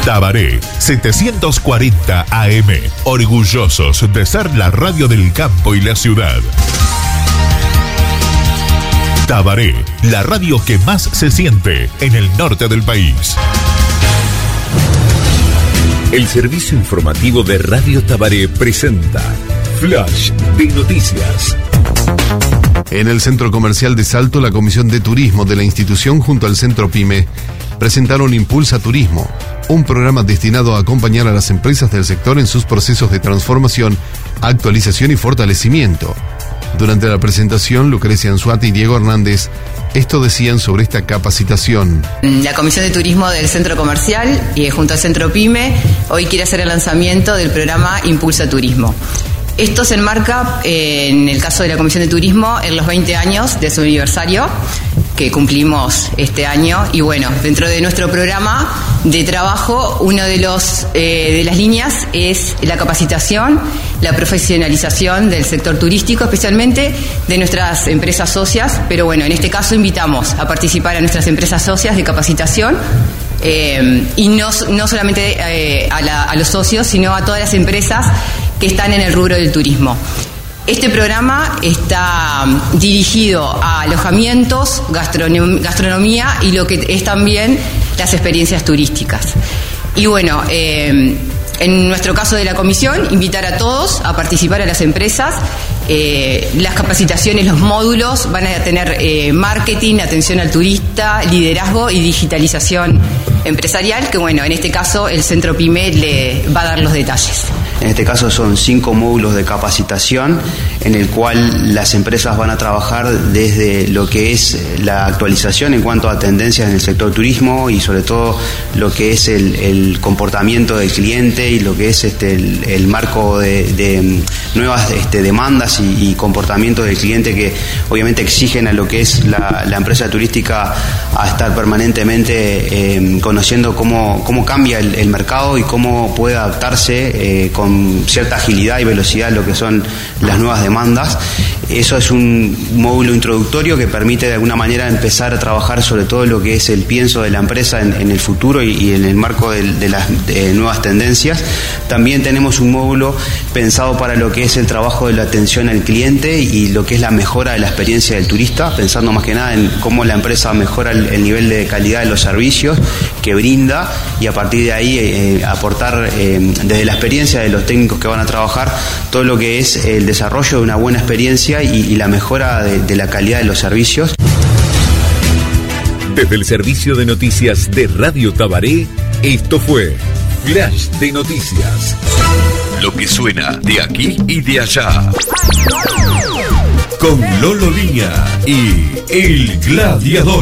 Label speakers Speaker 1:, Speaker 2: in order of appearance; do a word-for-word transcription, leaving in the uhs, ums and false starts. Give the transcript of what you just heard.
Speaker 1: Tabaré setecientos cuarenta A M, orgullosos de ser la radio del campo y la ciudad. Tabaré, la radio que más se siente en el norte del país.
Speaker 2: El servicio informativo de Radio Tabaré presenta Flash de Noticias.
Speaker 3: En el Centro Comercial de Salto, la Comisión de Turismo de la institución junto al Centro PYME presentaron Impulsa Turismo, un programa destinado a acompañar a las empresas del sector en sus procesos de transformación, actualización y fortalecimiento. Durante la presentación, Lucrecia Anzuati y Diego Hernández esto decían sobre esta capacitación.
Speaker 4: La Comisión de Turismo del Centro Comercial y junto al Centro PYME hoy quiere hacer el lanzamiento del programa Impulsa Turismo. Esto se enmarca, eh, en el caso de la Comisión de Turismo, en los veinte años de su aniversario que cumplimos este año. Y bueno, dentro de nuestro programa de trabajo, una de, los, eh, de las líneas es la capacitación, la profesionalización del sector turístico, especialmente de nuestras empresas socias. Pero bueno, en este caso invitamos a participar a nuestras empresas socias de capacitación. Eh, y no, no solamente eh, a, la, a los socios, sino a todas las empresas que están en el rubro del turismo. Este programa está dirigido a alojamientos, gastronom- gastronomía y lo que es también las experiencias turísticas. Y bueno, eh, en nuestro caso de la comisión, invitar a todos a participar, a las empresas. Eh, las capacitaciones, los módulos van a tener eh, marketing, atención al turista, liderazgo y digitalización empresarial, que bueno, en este caso el Centro PYME le va a dar los detalles.
Speaker 5: En este caso son cinco módulos de capacitación en el cual las empresas van a trabajar desde lo que es la actualización en cuanto a tendencias en el sector turismo y sobre todo lo que es el, el comportamiento del cliente y lo que es este el, el marco de, de nuevas este, demandas y, y comportamientos del cliente que obviamente exigen a lo que es la, la empresa turística a estar permanentemente eh, conociendo cómo, cómo cambia el, el mercado y cómo puede adaptarse eh, con cierta agilidad y velocidad a lo que son las nuevas demandas. Eso es un módulo introductorio que permite de alguna manera empezar a trabajar sobre todo lo que es el pienso de la empresa en, en el futuro y, y en el marco de, de las de nuevas tendencias. También tenemos un módulo pensado para lo que es el trabajo de la atención al cliente y lo que es la mejora de la experiencia del turista, pensando más que nada en cómo la empresa mejora el, el nivel de calidad de los servicios que brinda y a partir de ahí eh, aportar eh, desde la experiencia de los técnicos que van a trabajar todo lo que es el desarrollo de una buena experiencia y, y la mejora de, de la calidad de los servicios.
Speaker 2: Desde el servicio de noticias de Radio Tabaré, esto fue Flash de Noticias. Lo que suena de aquí y de allá. Con Lolo Línea y El Gladiador.